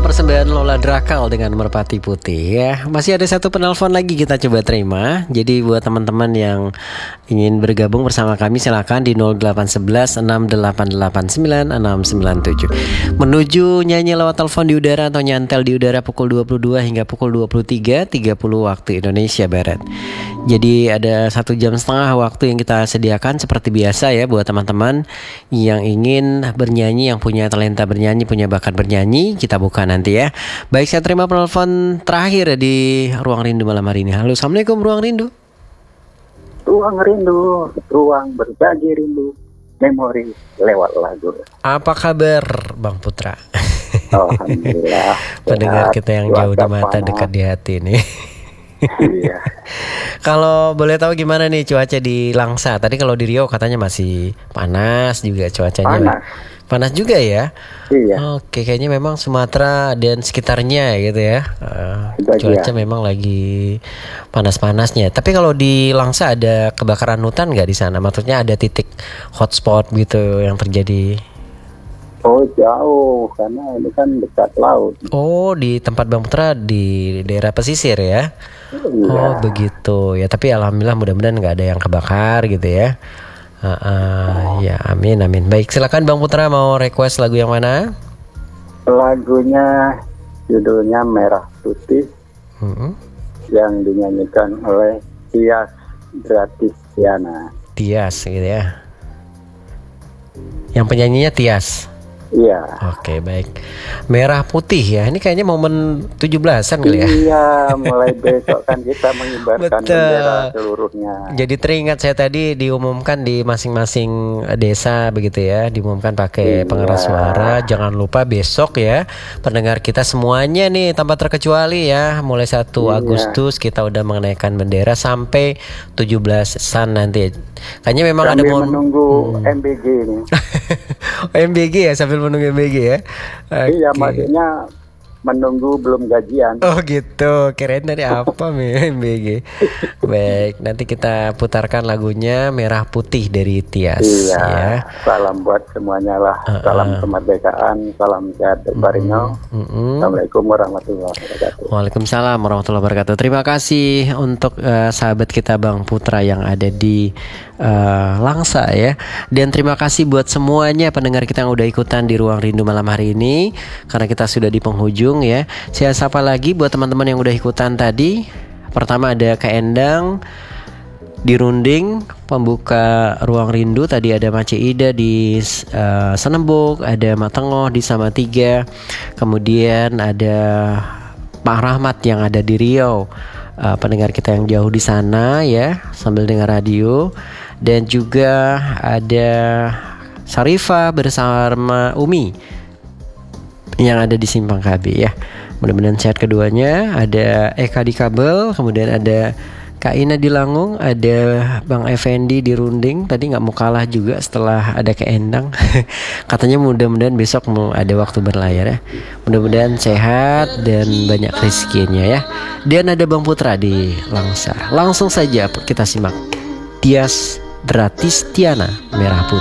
persembahan Lola Drakal dengan Merpati Putih ya. Masih ada satu penelpon lagi kita coba terima. Jadi buat teman-teman yang ingin bergabung bersama kami silakan di 0811 6889 697. Menuju nyanyi lewat telepon di udara atau nyantel di udara pukul 22 hingga pukul 23.30 waktu Indonesia Barat. Jadi ada 1,5 jam waktu yang kita sediakan seperti biasa ya buat teman-teman yang ingin bernyanyi, yang punya talenta bernyanyi, punya bakat bernyanyi, kita buka nanti ya. Baik, saya terima penelpon terakhir di Ruang Rindu malam hari ini. Halo, Assalamualaikum Ruang Rindu. Ruang Rindu, ruang berbagi rindu, memori lewat lagu. Apa kabar Bang Putra? Alhamdulillah. Pendengar kita yang jauh di mata, dekat di hati nih. Iya. Kalau boleh tahu gimana nih cuaca di Langsa? Tadi kalau di Riau katanya masih panas juga cuacanya. Panas juga ya? Iya. Oke, kayaknya memang Sumatera dan sekitarnya gitu ya. Cuaca memang lagi panas-panasnya. Tapi kalau di Langsa ada kebakaran hutan nggak di sana? Maksudnya ada titik hotspot gitu yang terjadi? Oh, jauh karena ini kan dekat laut. Oh, di tempat Bang Putra di daerah pesisir ya? Iya. Oh begitu ya. Tapi alhamdulillah mudah-mudahan nggak ada yang kebakar gitu ya. Ya amin. Baik, silakan Bang Putra mau request lagu yang mana? Lagunya judulnya Merah Putih, yang dinyanyikan oleh Tias Gratistiana. Tias gitu ya. Yang penyanyinya Tias. Iya. Oke, baik. Merah Putih ya. Ini kayaknya momen 17-an kali ya. Iya, mulai besok kan kita mengibarkan bendera seluruhnya. Jadi teringat saya tadi diumumkan di masing-masing desa begitu ya, diumumkan pakai pengeras suara. Jangan lupa besok ya, pendengar kita semuanya nih tanpa terkecuali ya, mulai 1 Agustus kita udah mengenaikan bendera sampai 17-an nanti. Kayaknya memang sambil ada menunggu MBG ini. MBG ya, sambil menunggu MBG ya. Iya, maksudnya menunggu belum gajian. Oh gitu, kirain tadi apa MBG. Baik, nanti kita putarkan lagunya Merah Putih dari Tias. Iya, ya. Salam buat semuanya lah. Salam kemerdekaan, salam sehat berbaringau. Assalamualaikum warahmatullahi wabarakatuh. Waalaikumsalam warahmatullahi wabarakatuh. Terima kasih untuk sahabat kita Bang Putra yang ada di Langsa ya. Dan terima kasih buat semuanya pendengar kita yang udah ikutan di Ruang Rindu malam hari ini. Karena kita sudah di penghujung ya. Saya sapa lagi buat teman-teman yang udah ikutan tadi. Pertama ada Kak Endang di Runding, pembuka Ruang Rindu. Tadi ada Mace Ida di Senembuk, ada Matengoh di Salatiga. Kemudian ada Pak Rahmat yang ada di Riau. Pendengar kita yang jauh di sana ya, sambil dengar radio. Dan juga ada Sarifah bersama Umi yang ada di Simpang KB ya. Mudah-mudahan sehat keduanya. Ada Eka di Kabel, kemudian ada Kak Ina di Langung, ada Bang Effendi di Runding. Tadi nggak mau kalah juga setelah ada Kak Endang. Katanya mudah-mudahan besok mau ada waktu berlayar ya. Mudah-mudahan sehat dan banyak rezekinya ya. Dan ada Bang Putra di Langsa. Langsung saja kita simak Tias Gratistiana, Merah Putih.